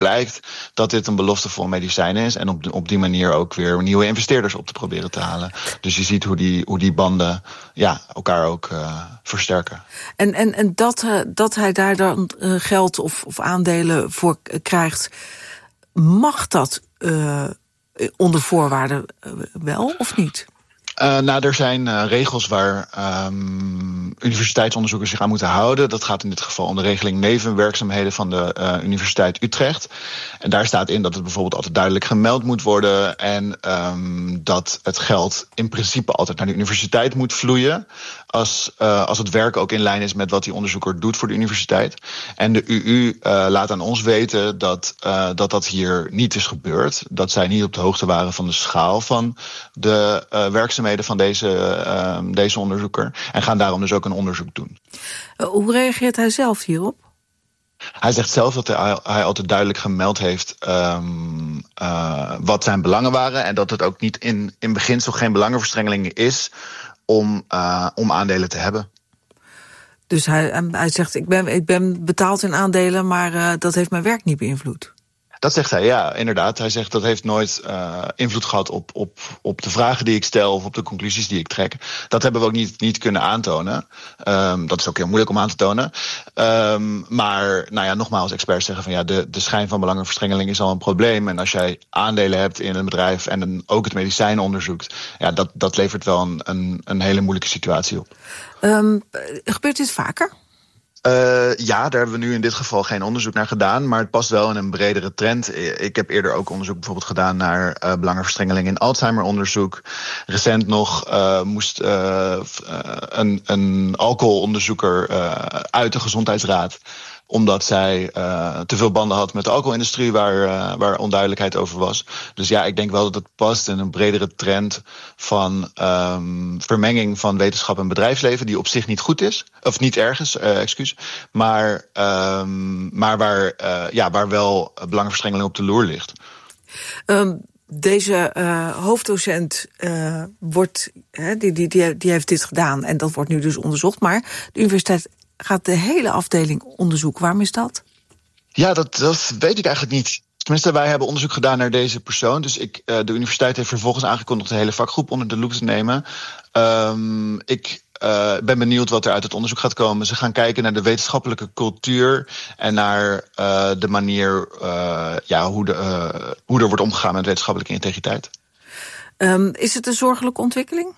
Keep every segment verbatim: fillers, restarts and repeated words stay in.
blijkt dat dit een beloftevol medicijn is en op, op die manier ook weer nieuwe investeerders op te proberen te halen. Dus je ziet hoe die, hoe die banden ja, elkaar ook uh, versterken. En, en, en dat, uh, dat hij daar dan uh, geld of, of aandelen voor krijgt, mag dat uh, onder voorwaarden uh, wel of niet? Uh, nou, er zijn uh, regels waar um, universiteitsonderzoekers zich aan moeten houden. Dat gaat in dit geval om de regeling nevenwerkzaamheden van de uh, Universiteit Utrecht. En daar staat in dat het bijvoorbeeld altijd duidelijk gemeld moet worden en um, dat het geld in principe altijd naar de universiteit moet vloeien als, uh, als het werk ook in lijn is met wat die onderzoeker doet voor de universiteit. En de U U uh, laat aan ons weten dat, uh, dat dat hier niet is gebeurd. Dat zij niet op de hoogte waren van de schaal van de uh, werkzaamheden van deze, uh, deze onderzoeker. En gaan daarom dus ook een onderzoek doen. Uh, hoe reageert hij zelf hierop? Hij zegt zelf dat hij, hij altijd duidelijk gemeld heeft um, uh, wat zijn belangen waren. En dat het ook niet in, in beginsel geen belangenverstrengeling is om, uh, om aandelen te hebben. Dus hij, hij zegt, ik ben, ik ben betaald in aandelen, maar uh, dat heeft mijn werk niet beïnvloed. Dat zegt hij, ja, inderdaad. Hij zegt dat heeft nooit uh, invloed gehad op, op, op de vragen die ik stel of op de conclusies die ik trek. Dat hebben we ook niet, niet kunnen aantonen. Um, dat is ook heel moeilijk om aan te tonen. Um, maar nou ja, nogmaals, experts zeggen van ja, de, de schijn van belangenverstrengeling is al een probleem. En als jij aandelen hebt in een bedrijf en een, ook het medicijn onderzoekt, ja, dat, dat levert wel een, een, een hele moeilijke situatie op. Um, gebeurt dit vaker? Uh, ja, daar hebben we nu in dit geval geen onderzoek naar gedaan, maar het past wel in een bredere trend. Ik heb eerder ook onderzoek bijvoorbeeld gedaan naar uh, belangenverstrengeling in Alzheimer-onderzoek. Recent nog uh, moest uh, een, een alcoholonderzoeker uh, uit de gezondheidsraad, omdat zij uh, te veel banden had met de alcoholindustrie waar, uh, waar onduidelijkheid over was. Dus ja, ik denk wel dat het past in een bredere trend van um, vermenging van wetenschap en bedrijfsleven, die op zich niet goed is, of niet ergens, uh, excuus, maar, um, maar waar, uh, ja, waar wel belangenverstrengeling op de loer ligt. Um. Deze uh, hoofddocent uh, wordt, hè, die, die, die, die heeft dit gedaan en dat wordt nu dus onderzocht. Maar de universiteit gaat de hele afdeling onderzoeken. Waarom is dat? Ja, dat, dat weet ik eigenlijk niet. Tenminste, wij hebben onderzoek gedaan naar deze persoon. Dus ik, uh, de universiteit heeft vervolgens aangekondigd de hele vakgroep onder de loep te nemen. Um, ik uh, ben benieuwd wat er uit het onderzoek gaat komen. Ze gaan kijken naar de wetenschappelijke cultuur en naar uh, de manier uh, ja, hoe, de, uh, hoe er wordt omgegaan met wetenschappelijke integriteit. Um, is het een zorgelijke ontwikkeling?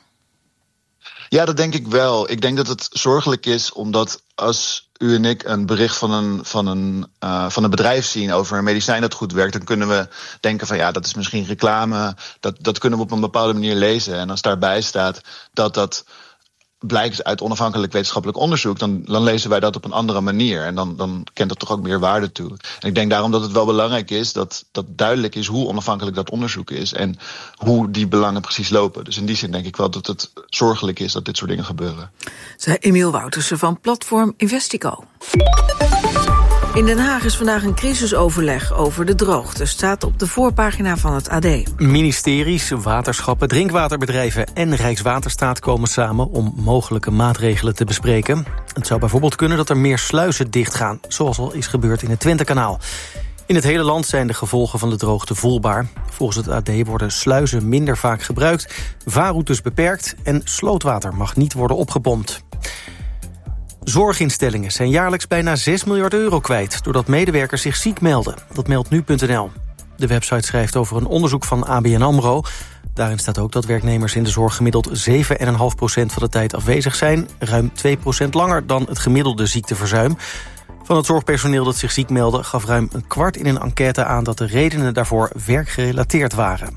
Ja, dat denk ik wel. Ik denk dat het zorgelijk is omdat als u en ik een bericht van een, van een, uh, van een bedrijf zien over een medicijn dat goed werkt, dan kunnen we denken van ja, dat is misschien reclame. Dat, dat kunnen we op een bepaalde manier lezen. En als daarbij staat dat dat blijkt uit onafhankelijk wetenschappelijk onderzoek, dan, dan lezen wij dat op een andere manier. En dan, dan kent dat toch ook meer waarde toe. En ik denk daarom dat het wel belangrijk is dat, dat duidelijk is hoe onafhankelijk dat onderzoek is en hoe die belangen precies lopen. Dus in die zin denk ik wel dat het zorgelijk is dat dit soort dingen gebeuren. Zei Emiel Woutersen van platform Investico. In Den Haag is vandaag een crisisoverleg over de droogte. Staat op de voorpagina van het A D. Ministeries, waterschappen, drinkwaterbedrijven en Rijkswaterstaat komen samen om mogelijke maatregelen te bespreken. Het zou bijvoorbeeld kunnen dat er meer sluizen dichtgaan, zoals al is gebeurd in het Twentekanaal. In het hele land zijn de gevolgen van de droogte voelbaar. Volgens het A D worden sluizen minder vaak gebruikt, vaarroutes beperkt en slootwater mag niet worden opgepompt. Zorginstellingen zijn jaarlijks bijna zes miljard euro kwijt, doordat medewerkers zich ziek melden. Dat meldt nu punt n l. De website schrijft over een onderzoek van A B N AMRO. Daarin staat ook dat werknemers in de zorg gemiddeld zeven komma vijf procent van de tijd afwezig zijn, ruim twee procent langer dan het gemiddelde ziekteverzuim. Van het zorgpersoneel dat zich ziek meldde gaf ruim een kwart in een enquête aan dat de redenen daarvoor werkgerelateerd waren.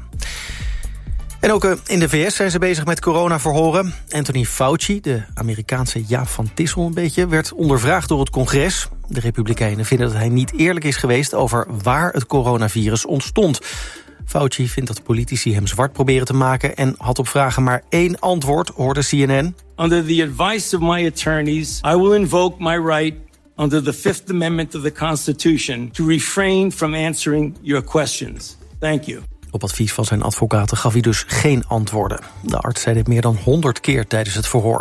En ook in de V S zijn ze bezig met coronaverhoren. Anthony Fauci, de Amerikaanse Jaap van Dissel een beetje, werd ondervraagd door het congres. De Republikeinen vinden dat hij niet eerlijk is geweest over waar het coronavirus ontstond. Fauci vindt dat politici hem zwart proberen te maken en had op vragen maar één antwoord, hoorde C N N. Under the advice of my attorneys, I will invoke my right under the Fifth Amendment of the Constitution to refrain from answering your questions. Thank you. Op advies van zijn advocaten gaf hij dus geen antwoorden. De arts zei dit meer dan honderd keer tijdens het verhoor.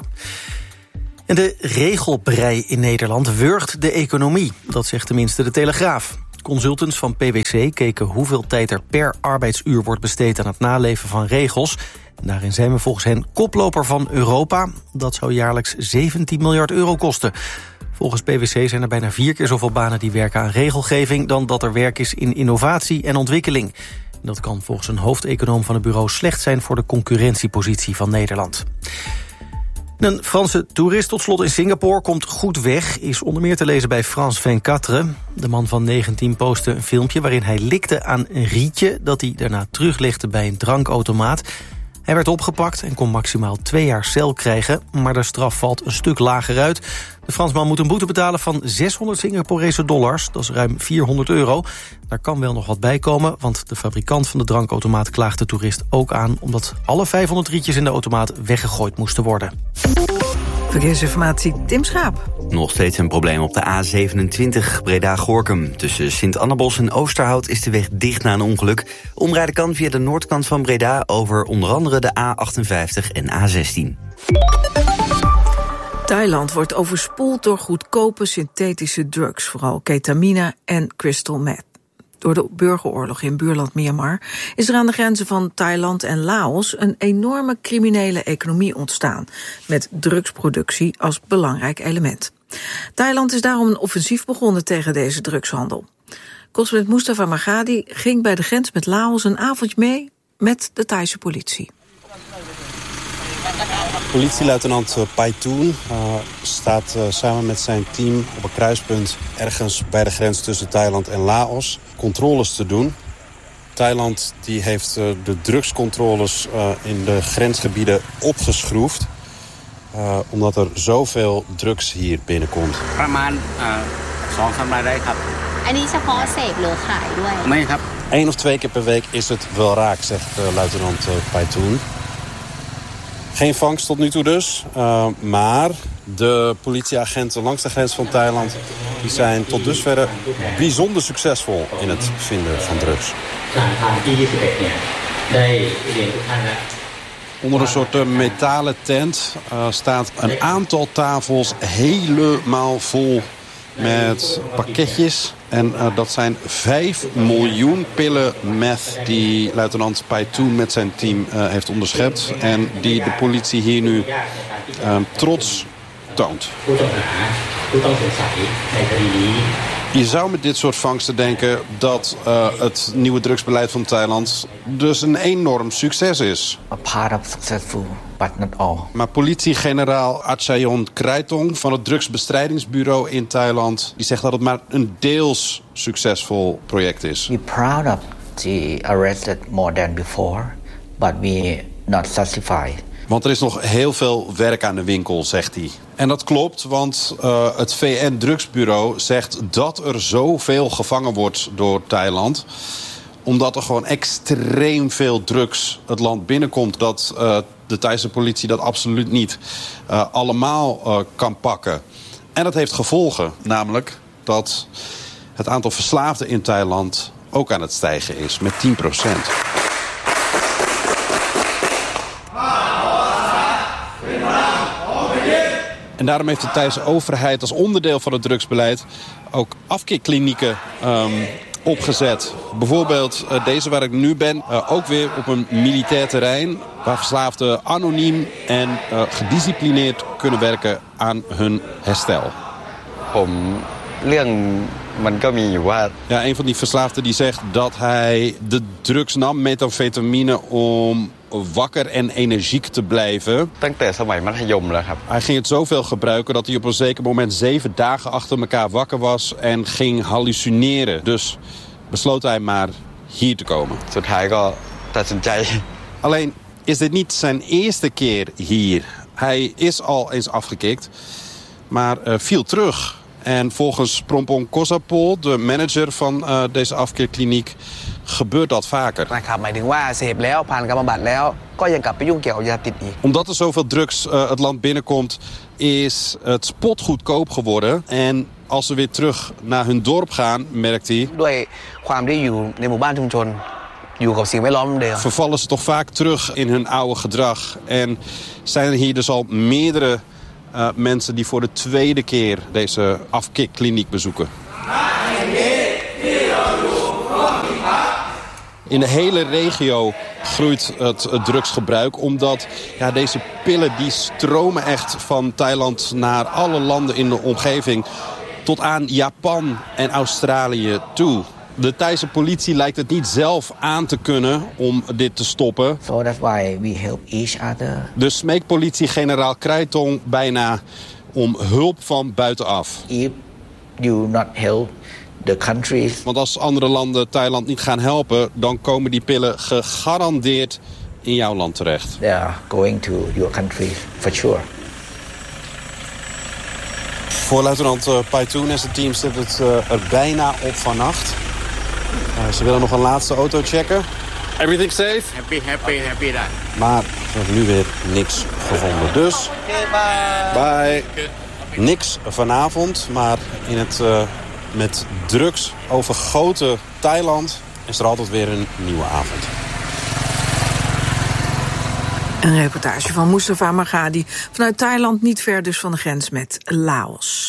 En de regelbrei in Nederland wurgt de economie. Dat zegt tenminste de Telegraaf. Consultants van P W C keken hoeveel tijd er per arbeidsuur wordt besteed aan het naleven van regels. En daarin zijn we volgens hen koploper van Europa. Dat zou jaarlijks zeventien miljard euro kosten. Volgens P W C zijn er bijna vier keer zoveel banen die werken aan regelgeving dan dat er werk is in innovatie en ontwikkeling. En dat kan volgens een hoofdeconoom van het bureau slecht zijn voor de concurrentiepositie van Nederland. Een Franse toerist tot slot in Singapore komt goed weg, is onder meer te lezen bij France vijfentwintig. De man van negentien postte een filmpje waarin hij likte aan een rietje dat hij daarna teruglegde bij een drankautomaat. Hij werd opgepakt en kon maximaal twee jaar cel krijgen, maar de straf valt een stuk lager uit. De Fransman moet een boete betalen van zeshonderd Singaporese dollars, dat is ruim vierhonderd euro. Daar kan wel nog wat bij komen, want de fabrikant van de drankautomaat klaagt de toerist ook aan, omdat alle vijfhonderd rietjes in de automaat weggegooid moesten worden. Verkeersinformatie, Tim Schaap. Nog steeds een probleem op de A zevenentwintig Breda-Gorinchem. Tussen Sint-Annabos en Oosterhout is de weg dicht na een ongeluk. Omrijden kan via de noordkant van Breda over onder andere de A achtenvijftig en A zestien. Thailand wordt overspoeld door goedkope synthetische drugs, vooral ketamine en crystal meth. Door de burgeroorlog in buurland Myanmar is er aan de grenzen van Thailand en Laos een enorme criminele economie ontstaan, met drugsproductie als belangrijk element. Thailand is daarom een offensief begonnen tegen deze drugshandel. Correspondent Mustafa Magadi ging bij de grens met Laos een avondje mee met de Thaise politie. Politieluitenant Paitun uh, staat uh, samen met zijn team op een kruispunt ergens bij de grens tussen Thailand en Laos controles te doen. Thailand die heeft uh, de drugscontroles uh, in de grensgebieden opgeschroefd. Uh, omdat er zoveel drugs hier binnenkomt. Eén of twee keer per week is het wel raak, zegt uh, luitenant uh, Paitun. Geen vangst tot nu toe dus, uh, maar de politieagenten langs de grens van Thailand die zijn tot dusverre bijzonder succesvol in het vinden van drugs. Onder een soort uh, metalen tent uh, staat een aantal tafels helemaal vol met pakketjes. En uh, dat zijn vijf miljoen pillen meth die luitenant Paitun met zijn team uh, heeft onderschept. En die de politie hier nu uh, trots toont. Je zou met dit soort vangsten denken dat uh, het nieuwe drugsbeleid van Thailand dus een enorm succes is. A part of successful, but not all. Maar politiegeneraal Achayon Kraitong van het drugsbestrijdingsbureau in Thailand die zegt dat het maar een deels succesvol project is. We're proud of the arrested more than before, but we not satisfied. Want er is nog heel veel werk aan de winkel, zegt hij. En dat klopt, want uh, het V N-drugsbureau zegt dat er zoveel gevangen wordt door Thailand. Omdat er gewoon extreem veel drugs het land binnenkomt. Dat uh, de Thaise politie dat absoluut niet uh, allemaal uh, kan pakken. En dat heeft gevolgen, namelijk dat het aantal verslaafden in Thailand ook aan het stijgen is met tien procent. En daarom heeft de Thaise overheid als onderdeel van het drugsbeleid ook afkeerklinieken um, opgezet. Bijvoorbeeld uh, deze waar ik nu ben, uh, ook weer op een militair terrein, waar verslaafden anoniem en uh, gedisciplineerd kunnen werken aan hun herstel. Om Ja, een van die verslaafden die zegt dat hij de drugs nam, methamfetamine, om wakker en energiek te blijven. Hij ging het zoveel gebruiken dat hij op een zeker moment zeven dagen achter elkaar wakker was en ging hallucineren. Dus besloot hij maar hier te komen. Alleen is dit niet zijn eerste keer hier. Hij is al eens afgekikt, maar uh, viel terug. En volgens Prompong Kosapol, de manager van uh, deze afkeerkliniek, gebeurt dat vaker. Omdat er zoveel drugs uh, het land binnenkomt, is het spot goedkoop geworden. En als ze weer terug naar hun dorp gaan, merkt hij, vervallen ze toch vaak terug in hun oude gedrag. En zijn er hier dus al meerdere Uh, mensen die voor de tweede keer deze afkikkliniek bezoeken. In de hele regio groeit het, het drugsgebruik. Omdat ja, deze pillen die stromen echt van Thailand naar alle landen in de omgeving. Tot aan Japan en Australië toe. De Thaise politie lijkt het niet zelf aan te kunnen om dit te stoppen. So that's why we help each other. Dus smeekt politie-generaal Kraitong bijna om hulp van buitenaf. If you not help the countries. Want als andere landen Thailand niet gaan helpen, dan komen die pillen gegarandeerd in jouw land terecht. They are going to your country for sure. Voor luitenant uh, Paitoon en zijn team zit het uh, er bijna op vannacht. Uh, ze willen nog een laatste auto checken. Everything safe? Happy, happy, happy that. Maar ze hebben nu weer niks gevonden. Dus, bye. Niks vanavond, maar in het uh, met drugs overgoten Thailand is er altijd weer een nieuwe avond. Een reportage van Mustafa Margadi vanuit Thailand, niet ver dus van de grens met Laos.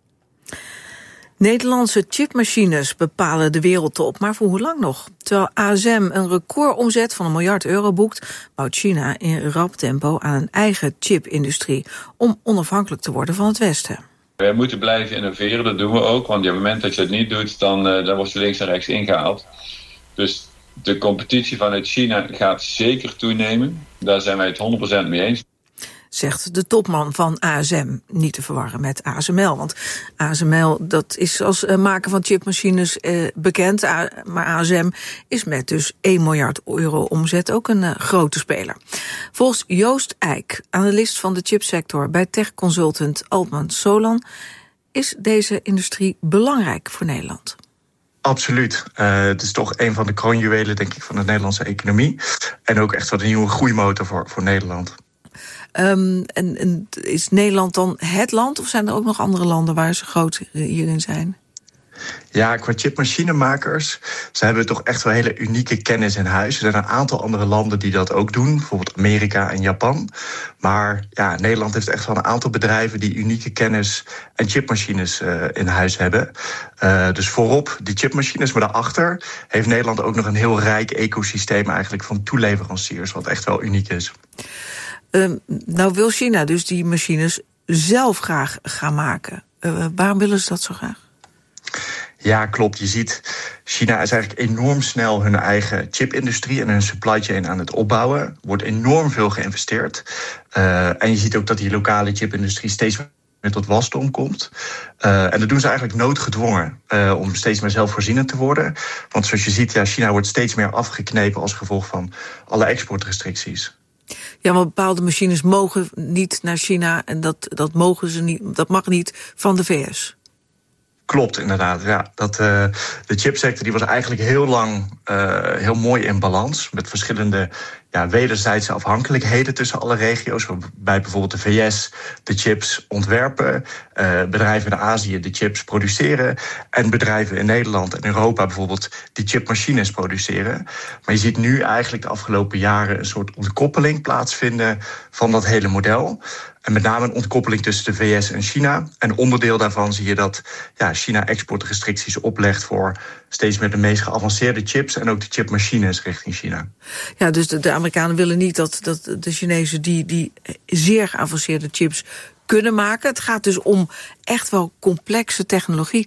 Nederlandse chipmachines bepalen de wereldtop, maar voor hoe lang nog? Terwijl A S M een recordomzet van een miljard euro boekt, bouwt China in rap tempo aan een eigen chipindustrie om onafhankelijk te worden van het Westen. Wij moeten blijven innoveren, dat doen we ook, want op het moment dat je het niet doet, dan, uh, dan word je links en rechts ingehaald. Dus de competitie vanuit China gaat zeker toenemen. Daar zijn wij het honderd procent mee eens. Zegt de topman van A S M, niet te verwarren met A S M L. Want A S M L, dat is als uh, maken van chipmachines uh, bekend. A, maar A S M is met dus één miljard euro omzet ook een uh, grote speler. Volgens Joost Eijk, analist van de chipsector bij tech-consultant Altman Solan, is deze industrie belangrijk voor Nederland. Absoluut. Uh, het is toch een van de kroonjuwelen, denk ik, van de Nederlandse economie. En ook echt wat een nieuwe groeimotor voor, voor Nederland. Um, en, en is Nederland dan het land, of zijn er ook nog andere landen waar ze groot hierin zijn? Ja, qua chipmachinemakers, ze hebben toch echt wel hele unieke kennis in huis. Er zijn een aantal andere landen die dat ook doen, bijvoorbeeld Amerika en Japan. Maar ja, Nederland heeft echt wel een aantal bedrijven die unieke kennis en chipmachines uh, in huis hebben. Uh, dus voorop die chipmachines, maar daarachter heeft Nederland ook nog een heel rijk ecosysteem eigenlijk van toeleveranciers, wat echt wel uniek is. Uh, nou wil China dus die machines zelf graag gaan maken. Uh, waarom willen ze dat zo graag? Ja, klopt. Je ziet, China is eigenlijk enorm snel hun eigen chipindustrie en hun supply chain aan het opbouwen. Er wordt enorm veel geïnvesteerd. Uh, en je ziet ook dat die lokale chipindustrie steeds meer tot wasdom komt. Uh, en dat doen ze eigenlijk noodgedwongen uh, om steeds meer zelfvoorzienend te worden. Want zoals je ziet, ja, China wordt steeds meer afgeknepen als gevolg van alle exportrestricties. Ja, maar bepaalde machines mogen niet naar China en dat, dat, mogen ze niet, dat mag niet van de V S. Klopt, inderdaad. Ja, dat, uh, de chipsector die was eigenlijk heel lang uh, heel mooi in balans. Met verschillende ja, wederzijdse afhankelijkheden tussen alle regio's. Waarbij bijvoorbeeld de V S de chips ontwerpen. Uh, bedrijven in Azië de chips produceren. En bedrijven in Nederland en Europa bijvoorbeeld die chipmachines produceren. Maar je ziet nu eigenlijk de afgelopen jaren een soort ontkoppeling plaatsvinden van dat hele model. En met name een ontkoppeling tussen de V S en China. En onderdeel daarvan zie je dat ja, China exportrestricties oplegt voor steeds meer de meest geavanceerde chips en ook de chipmachines richting China. Ja, dus de, de Amerikanen willen niet dat, dat de Chinezen die, die zeer geavanceerde chips kunnen maken. Het gaat dus om echt wel complexe technologie.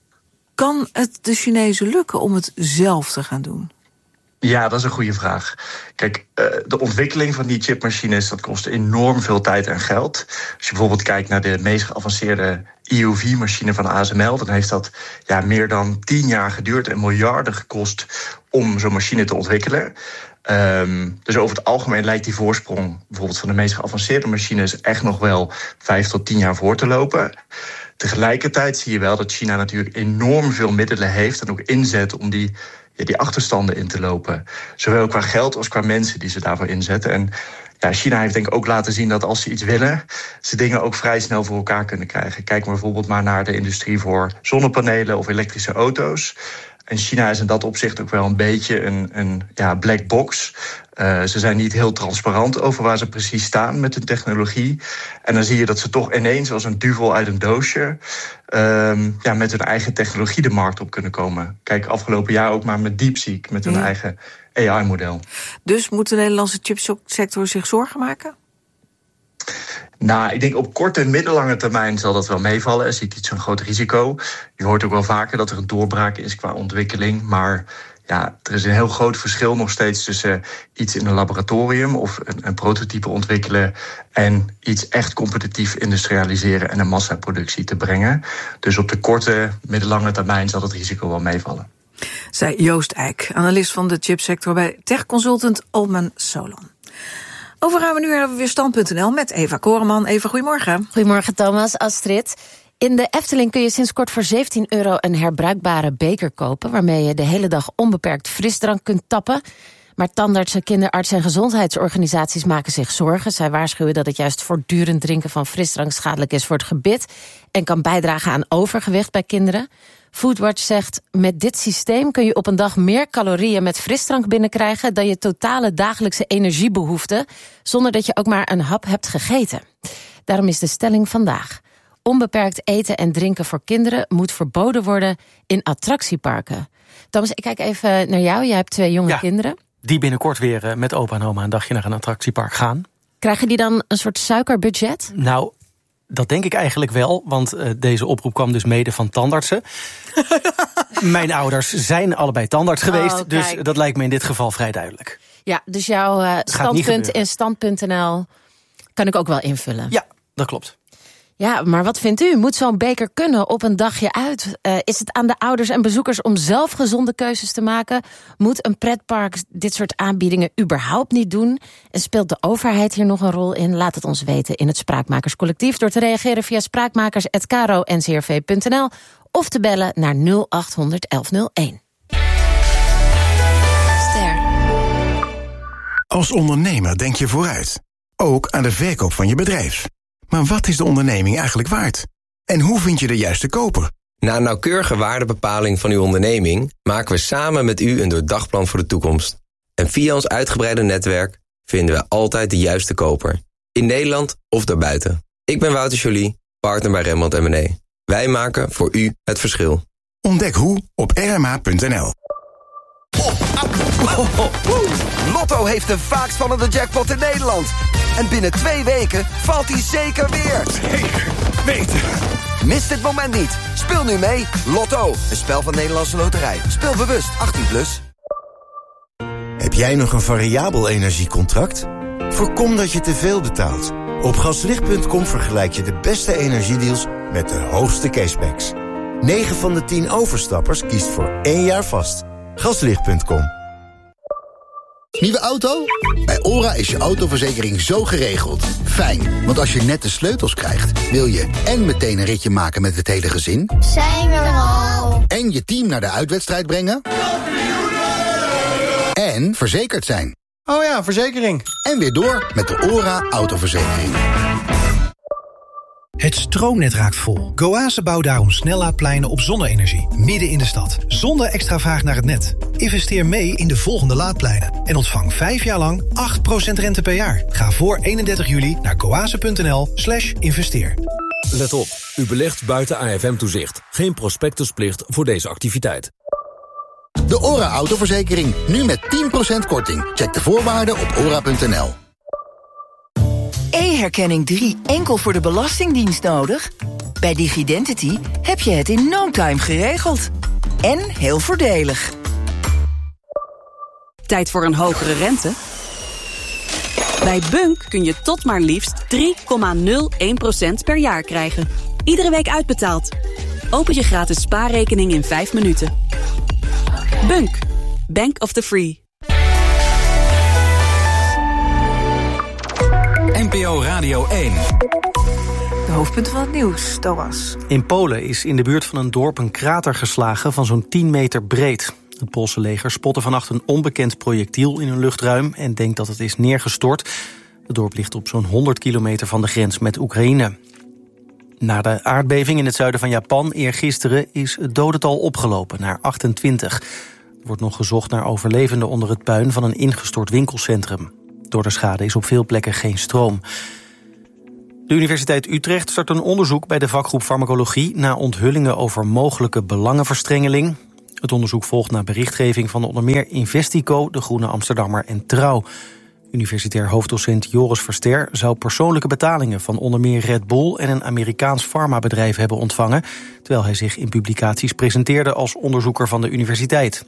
Kan het de Chinezen lukken om het zelf te gaan doen? Ja, dat is een goede vraag. Kijk, de ontwikkeling van die chipmachines, dat kost enorm veel tijd en geld. Als je bijvoorbeeld kijkt naar de meest geavanceerde E U V-machine van A S M L, dan heeft dat ja, meer dan tien jaar geduurd en miljarden gekost om zo'n machine te ontwikkelen. Um, dus over het algemeen lijkt die voorsprong bijvoorbeeld van de meest geavanceerde machines echt nog wel vijf tot tien jaar voor te lopen. Tegelijkertijd zie je wel dat China natuurlijk enorm veel middelen heeft en ook inzet om die Ja, die achterstanden in te lopen. Zowel qua geld als qua mensen die ze daarvoor inzetten. En ja, China heeft denk ik ook laten zien dat als ze iets willen, ze dingen ook vrij snel voor elkaar kunnen krijgen. Kijk maar bijvoorbeeld maar naar de industrie voor zonnepanelen of elektrische auto's. En China is in dat opzicht ook wel een beetje een, een ja, black box. Uh, ze zijn niet heel transparant over waar ze precies staan met hun technologie. En dan zie je dat ze toch ineens als een duvel uit een doosje Um, ja, met hun eigen technologie de markt op kunnen komen. Kijk, afgelopen jaar ook maar met DeepSeek, met hun ja. eigen A I-model. Dus moet de Nederlandse chipsector zich zorgen maken? Nou, ik denk op korte en middellange termijn zal dat wel meevallen. Er ziet niet zo'n groot risico. Je hoort ook wel vaker dat er een doorbraak is qua ontwikkeling. Maar ja, er is een heel groot verschil nog steeds tussen iets in een laboratorium of een, een prototype ontwikkelen en iets echt competitief industrialiseren en een massaproductie te brengen. Dus op de korte, middellange termijn zal het risico wel meevallen. Zei Joost Eijk, analist van de chipsector bij tech-consultant Altman Solon. Over ruim een uur hebben we weer stand punt n l met Eva Koreman. Eva, goedemorgen. Goedemorgen Thomas, Astrid. In de Efteling kun je sinds kort voor zeventien euro een herbruikbare beker kopen, waarmee je de hele dag onbeperkt frisdrank kunt tappen. Maar tandartsen, kinderartsen en gezondheidsorganisaties maken zich zorgen. Zij waarschuwen dat het juist voortdurend drinken van frisdrank schadelijk is voor het gebit en kan bijdragen aan overgewicht bij kinderen. Foodwatch zegt, met dit systeem kun je op een dag meer calorieën met frisdrank binnenkrijgen dan je totale dagelijkse energiebehoefte, zonder dat je ook maar een hap hebt gegeten. Daarom is de stelling vandaag: onbeperkt eten en drinken voor kinderen moet verboden worden in attractieparken. Thomas, ik kijk even naar jou. Jij hebt twee jonge ja, kinderen. Die binnenkort weer met opa en oma een dagje naar een attractiepark gaan. Krijgen die dan een soort suikerbudget? Nou, dat denk ik eigenlijk wel, want uh, deze oproep kwam dus mede van tandartsen. Mijn ouders zijn allebei tandarts geweest, oh, dus dat lijkt me in dit geval vrij duidelijk. Ja, dus jouw uh, standpunt in stand punt n l kan ik ook wel invullen. Ja, dat klopt. Ja, maar wat vindt u? Moet zo'n beker kunnen op een dagje uit? Uh, is het aan de ouders en bezoekers om zelf gezonde keuzes te maken? Moet een pretpark dit soort aanbiedingen überhaupt niet doen? En speelt de overheid hier nog een rol in? Laat het ons weten in het Spraakmakerscollectief door te reageren via spraakmakers punt caro n c r v punt n l of te bellen naar nul acht honderd elf nul één. Ster. Als ondernemer denk je vooruit. Ook aan de verkoop van je bedrijf. Maar wat is de onderneming eigenlijk waard? En hoe vind je de juiste koper? Na een nauwkeurige waardebepaling van uw onderneming maken we samen met u een doordacht voor de toekomst. En via ons uitgebreide netwerk vinden we altijd de juiste koper. In Nederland of daarbuiten. Ik ben Wouter Joly, partner bij Rembrandt en Mené. Wij maken voor u het verschil. Ontdek hoe op r m a punt n l. Lotto heeft de vaakst vallende jackpot in Nederland. En binnen twee weken valt hij zeker weer. Zeker weten. Mis dit moment niet. Speel nu mee. Lotto, een spel van Nederlandse Loterij. Speel bewust, achttien plus. Heb jij nog een variabel energiecontract? Voorkom dat je te veel betaalt. Op gaslicht punt com vergelijk je de beste energiedeals met de hoogste cashbacks. negen van de tien overstappers kiest voor één jaar vast. gaslicht punt com. Nieuwe auto? Bij OHRA is je autoverzekering zo geregeld. Fijn, want als je net de sleutels krijgt, wil je en meteen een ritje maken met het hele gezin. Zijn we er al? En je team naar de uitwedstrijd brengen. En verzekerd zijn. Oh ja, verzekering. En weer door met de OHRA autoverzekering. Het stroomnet raakt vol. Goase bouwt daarom snellaadpleinen op zonne-energie, midden in de stad. Zonder extra vraag naar het net. Investeer mee in de volgende laadpleinen. En ontvang vijf jaar lang acht procent rente per jaar. Ga voor eenendertig juli naar goase punt n l slash investeer. Let op, u belegt buiten A F M-toezicht. Geen prospectusplicht voor deze activiteit. De OHRA autoverzekering, nu met tien procent korting. Check de voorwaarden op ora punt n l. E-herkenning drie enkel voor de Belastingdienst nodig? Bij Digidentity heb je het in no time geregeld. En heel voordelig. Tijd voor een hogere rente? Bij Bunk kun je tot maar liefst drie komma nul één procent per jaar krijgen. Iedere week uitbetaald. Open je gratis spaarrekening in vijf minuten. Bunk. Bank of the Free. N P O Radio één. De hoofdpunten van het nieuws, Thomas. In Polen is in de buurt van een dorp een krater geslagen van zo'n tien meter breed. Het Poolse leger spotte vannacht een onbekend projectiel in een luchtruim en denkt dat het is neergestort. Het dorp ligt op zo'n honderd kilometer van de grens met Oekraïne. Na de aardbeving in het zuiden van Japan eergisteren is het dodental opgelopen naar achtentwintig. Er wordt nog gezocht naar overlevenden onder het puin van een ingestort winkelcentrum. Door de schade is op veel plekken geen stroom. De Universiteit Utrecht start een onderzoek bij de vakgroep Farmacologie naar onthullingen over mogelijke belangenverstrengeling. Het onderzoek volgt na berichtgeving van onder meer Investico, De Groene Amsterdammer en Trouw. Universitair hoofddocent Joris Verster zou persoonlijke betalingen van onder meer Red Bull en een Amerikaans farmabedrijf hebben ontvangen, terwijl hij zich in publicaties presenteerde als onderzoeker van de universiteit.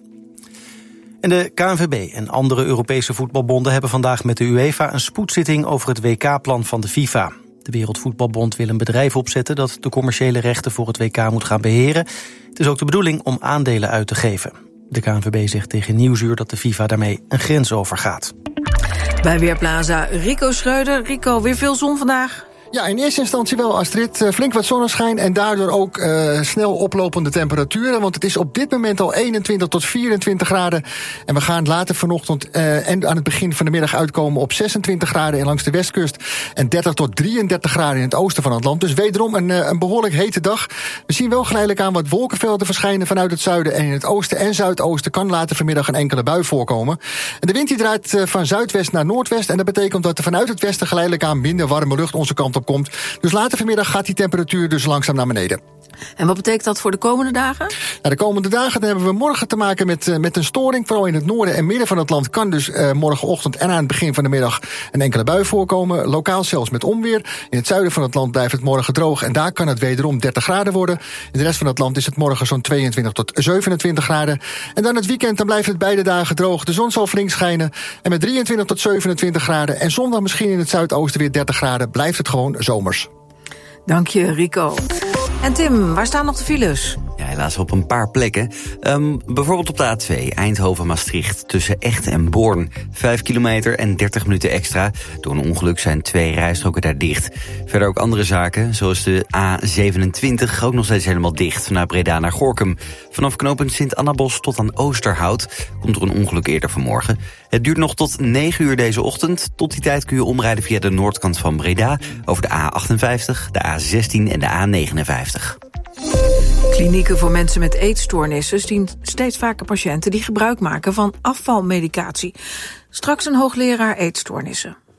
En de K N V B en andere Europese voetbalbonden hebben vandaag met de UEFA een spoedzitting over het W K-plan van de FIFA. De Wereldvoetbalbond wil een bedrijf opzetten dat de commerciële rechten voor het W K moet gaan beheren. Het is ook de bedoeling om aandelen uit te geven. De K N V B zegt tegen Nieuwsuur dat de FIFA daarmee een grens overgaat. Bij Weerplaza Rico Schreuder. Rico, weer veel zon vandaag? Ja, in eerste instantie wel, Astrid. Flink wat zonneschijn en daardoor ook uh, snel oplopende temperaturen. Want het is op dit moment al eenentwintig tot vierentwintig graden. En we gaan later vanochtend uh, en aan het begin van de middag uitkomen op zesentwintig graden en langs de westkust. En dertig tot drieëndertig graden in het oosten van het land. Dus wederom een, uh, een behoorlijk hete dag. We zien wel geleidelijk aan wat wolkenvelden verschijnen vanuit het zuiden. En in het oosten en zuidoosten kan later vanmiddag een enkele bui voorkomen. En de wind die draait uh, van zuidwest naar noordwest. En dat betekent dat er vanuit het westen geleidelijk aan minder warme lucht onze kant op komt. Dus later vanmiddag gaat die temperatuur dus langzaam naar beneden. En wat betekent dat voor de komende dagen? Nou, de komende dagen dan hebben we morgen te maken met, uh, met een storing. Vooral in het noorden en midden van het land kan dus uh, morgenochtend en aan het begin van de middag een enkele bui voorkomen. Lokaal zelfs met onweer. In het zuiden van het land blijft het morgen droog en daar kan het wederom dertig graden worden. In de rest van het land is het morgen zo'n tweeëntwintig tot zevenentwintig graden. En dan het weekend dan blijft het beide dagen droog. De zon zal flink schijnen en met drieëntwintig tot zevenentwintig graden. En zondag misschien in het zuidoosten weer dertig graden. Blijft het gewoon zomers. Dank je, Rico. En Tim, waar staan nog de files? Ja, helaas op een paar plekken. Um, bijvoorbeeld op de A twee, Eindhoven-Maastricht, tussen Echt en Born. Vijf kilometer en dertig minuten extra. Door een ongeluk zijn twee rijstroken daar dicht. Verder ook andere zaken, zoals de A zevenentwintig, ook nog steeds helemaal dicht. Vanuit Breda naar Gorinchem. Vanaf knooppunt Sint-Annabos tot aan Oosterhout komt er een ongeluk eerder vanmorgen. Het duurt nog tot negen uur deze ochtend. Tot die tijd kun je omrijden via de noordkant van Breda over de A achtenvijftig, de A zestien en de A negenenvijftig. Klinieken voor mensen met eetstoornissen zien steeds vaker patiënten die gebruik maken van afvalmedicatie. Straks een hoogleraar eetstoornissen.